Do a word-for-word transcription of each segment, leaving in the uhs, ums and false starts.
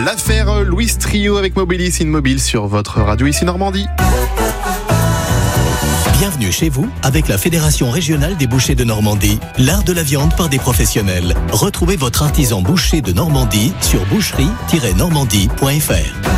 l'affaire Louis Trio avec Mobilis Immobile sur votre radio ici Normandie. Bienvenue chez vous avec la Fédération régionale des bouchers de Normandie, l'art de la viande par des professionnels. Retrouvez votre artisan boucher de Normandie sur boucherie tiret normandie point f r.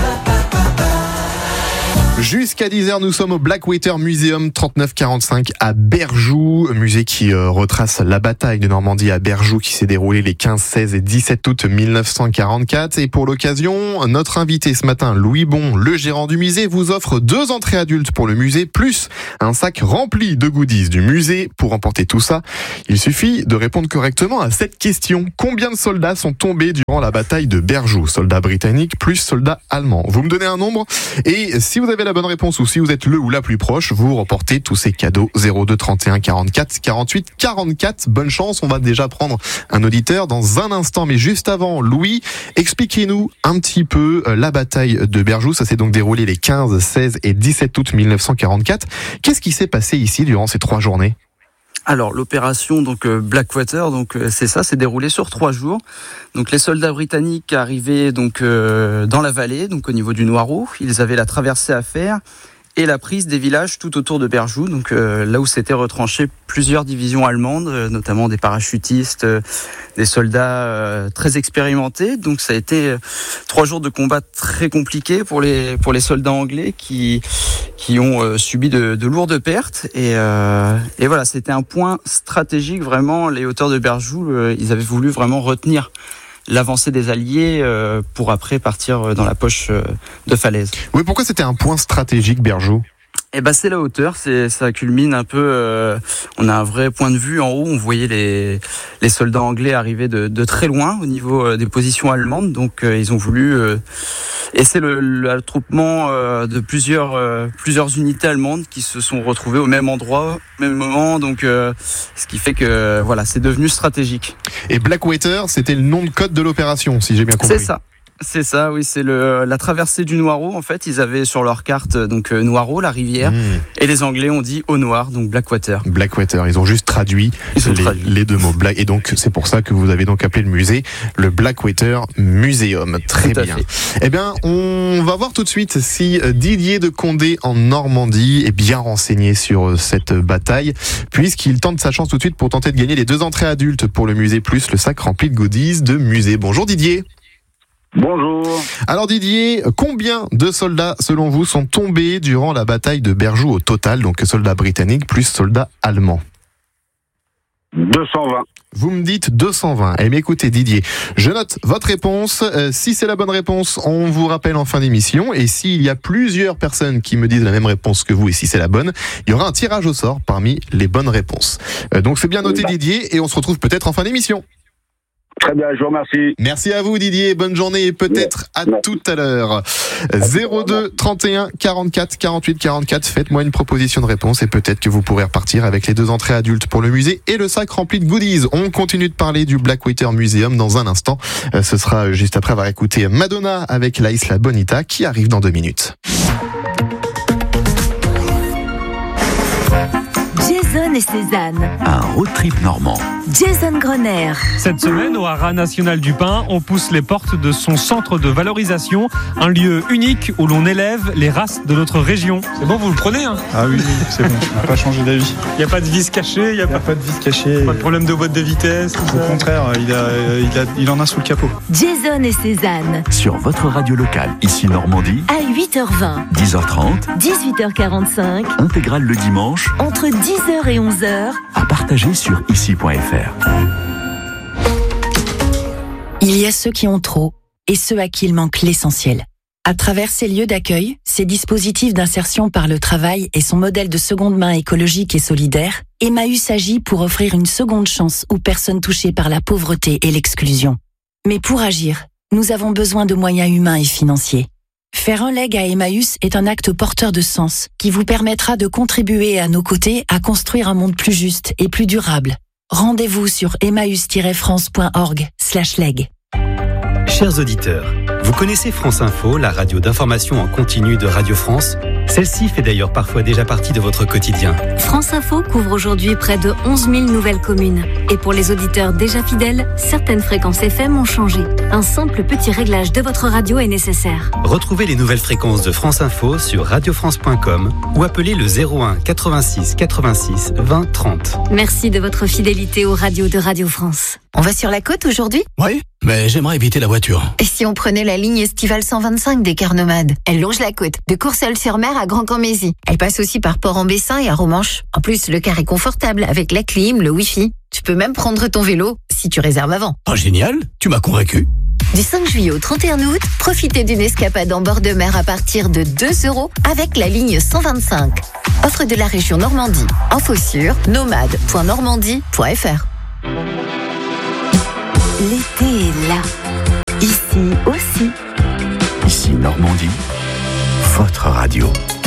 Jusqu'à dix heures, nous sommes au Blackwater Museum trente-neuf quarante-cinq à Berjoux, musée qui euh, retrace la bataille de Normandie à Berjoux qui s'est déroulée les quinze, seize et dix-sept août mille neuf cent quarante-quatre. Et pour l'occasion, notre invité ce matin, Louis Bon, le gérant du musée, vous offre deux entrées adultes pour le musée, plus un sac rempli de goodies du musée. Pour remporter tout ça, il suffit de répondre correctement à cette question. Combien de soldats sont tombés durant la bataille de Berjoux? Soldats britanniques plus soldats allemands. Vous me donnez un nombre et si vous avez la bonne réponse ou si vous êtes le ou la plus proche, vous remportez tous ces cadeaux. Zéro deux trente et un quarante-quatre quarante-huit quarante-quatre. Bonne chance, on va déjà prendre un auditeur dans un instant. Mais juste avant, Louis, expliquez-nous un petit peu la bataille de Berjoux. Ça s'est donc déroulé les quinze, seize et dix-sept août mille neuf cent quarante-quatre. Qu'est-ce qui s'est passé ici durant ces trois journées? Alors l'opération donc euh, Blackwater, donc euh, c'est ça, s'est déroulée sur trois jours. Donc les soldats britanniques arrivaient donc euh, dans la vallée, donc au niveau du Noireau, ils avaient la traversée à faire et la prise des villages tout autour de Berjoux, donc euh, là où s'étaient retranchées plusieurs divisions allemandes, euh, notamment des parachutistes, euh, des soldats euh, très expérimentés. Donc ça a été euh, trois jours de combat très compliqués pour les pour les soldats anglais qui qui ont euh, subi de, de lourdes pertes. Et, euh, et voilà, c'était un point stratégique vraiment. Les hauteurs de Berjoux, euh, ils avaient voulu vraiment retenir l'avancée des Alliés euh, pour après partir dans la poche euh, de Falaise. Oui, pourquoi c'était un point stratégique, Berjoux? Eh ben c'est la hauteur, c'est ça culmine un peu. Euh, on a un vrai point de vue en haut. On voyait les les soldats anglais arriver de, de très loin au niveau euh, des positions allemandes. Donc euh, ils ont voulu. Euh, et c'est le l'attroupement euh, de plusieurs euh, plusieurs unités allemandes qui se sont retrouvées au même endroit, au même moment. Donc euh, ce qui fait que voilà, c'est devenu stratégique. Et Blackwater, c'était le nom de code de l'opération, si j'ai bien compris. C'est ça. C'est ça, oui, c'est le la traversée du Noireau. En fait, ils avaient sur leur carte donc euh, Noireau, la rivière, mmh. et les Anglais ont dit au noir, donc Blackwater. Blackwater, ils ont juste traduit, ils ont les, traduit. les deux mots. Black, et donc c'est pour ça que vous avez donc appelé le musée le Blackwater Museum. Très bien. Eh bien, on va voir tout de suite si Didier de Condé en Normandie est bien renseigné sur cette bataille, puisqu'il tente sa chance tout de suite pour tenter de gagner les deux entrées adultes pour le musée plus le sac rempli de goodies de musée. Bonjour Didier. Bonjour. Alors Didier, combien de soldats selon vous sont tombés durant la bataille de Berjoux au total, donc soldats britanniques plus soldats allemands? deux cent vingt. Vous me dites deux cent vingt. Eh bien écoutez Didier, je note votre réponse. Euh, si c'est la bonne réponse, on vous rappelle en fin d'émission. Et s'il y a plusieurs personnes qui me disent la même réponse que vous et si c'est la bonne, il y aura un tirage au sort parmi les bonnes réponses. Euh, donc c'est bien noté Didier et on se retrouve peut-être en fin d'émission. Très bien, je vous remercie. Merci à vous Didier, bonne journée et peut-être à Merci. tout à l'heure. zéro deux trente et un quarante-quatre quarante-huit quarante-quatre, faites-moi une proposition de réponse et peut-être que vous pourrez repartir avec les deux entrées adultes pour le musée et le sac rempli de goodies. On continue de parler du Blackwater Museum dans un instant. Ce sera juste après avoir écouté Madonna avec La Isla Bonita qui arrive dans deux minutes. Jason et Cézanne. Un road trip normand. Jason Grenier. Cette semaine, au Haras National du Pin, on pousse les portes de son centre de valorisation, un lieu unique où l'on élève les races de notre région. C'est bon, vous le prenez hein? Ah oui, c'est bon, on n'a pas changé d'avis. Il n'y a pas de vis cachée, il n'y a, a pas, pas de vis cachée. Pas de problème de boîte de vitesse. Tout Au ça. contraire, il, a, il, a, il en a sous le capot. Jason et Cézanne. Sur votre radio locale, ici Normandie, à huit heures vingt, dix heures trente, dix-huit heures quarante-cinq, intégrale le dimanche, entre dix heures et onze heures, à partager sur ici point f r. Il y a ceux qui ont trop et ceux à qui il manque l'essentiel. À travers ces lieux d'accueil, ces dispositifs d'insertion par le travail et son modèle de seconde main écologique et solidaire, Emmaüs agit pour offrir une seconde chance aux personnes touchées par la pauvreté et l'exclusion. Mais pour agir, nous avons besoin de moyens humains et financiers. Faire un leg à Emmaüs est un acte porteur de sens qui vous permettra de contribuer à nos côtés à construire un monde plus juste et plus durable. Rendez-vous sur emmaüs tiret france point org slash leg. Chers auditeurs, vous connaissez France Info, la radio d'information en continu de Radio France ? Celle-ci fait d'ailleurs parfois déjà partie de votre quotidien. France Info couvre aujourd'hui près de onze mille nouvelles communes. Et pour les auditeurs déjà fidèles, certaines fréquences F M ont changé. Un simple petit réglage de votre radio est nécessaire. Retrouvez les nouvelles fréquences de France Info sur radio france point com ou appelez le zéro un quatre-vingt-six quatre-vingt-six vingt trente. Merci de votre fidélité aux radios de Radio France. On va sur la côte aujourd'hui ? Oui, mais j'aimerais éviter la voiture. Et si on prenait la ligne estivale cent vingt-cinq des Cars Nomades ? Elle longe la côte, de Courseulles-sur-Mer à Grand-Cammézy. Elle passe aussi par Port-en-Bessin et à Romanche. En plus, le car est confortable avec la clim, le wifi. Tu peux même prendre ton vélo si tu réserves avant. Oh génial, tu m'as convaincu. Du cinq juillet au trente et un août, profitez d'une escapade en bord de mer à partir de deux euros avec la ligne cent vingt-cinq. Offre de la région Normandie. Info sur nomade point normandie point f r. L'été est là. Ici aussi. Ici Normandie, votre radio.